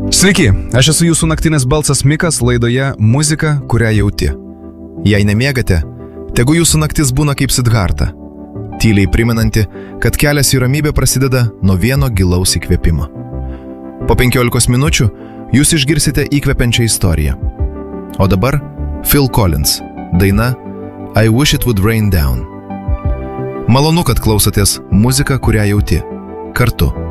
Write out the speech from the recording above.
Sveiki, aš esu jūsų naktinis balsas Mikas laidoje Muzika, kurią jauti. Jei nemiegate, tegu jūsų naktis būna kaip Sidharta, tyliai primenanti, kad kelias į ramybę prasideda nuo vieno gilaus įkvėpimo. Po 15 minučių jūs išgirsite įkvepiančią istoriją. O dabar Phil Collins, daina I Wish It Would Rain Down. Malonu, kad klausotės Muzika, kurią jauti. Kartu.